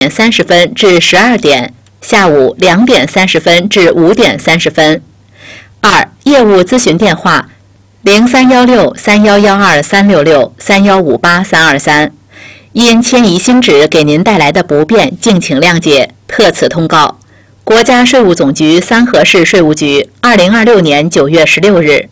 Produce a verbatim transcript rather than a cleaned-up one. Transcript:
点三十分至十二点，下午两点三十分至五点三十分。二、业务咨询电话零三幺六三幺幺二三六六三幺五八三二三。因迁移新址给您带来的不便，敬请谅解，特此通告。国家税务总局三河市税务局，二零二六年九月十六日。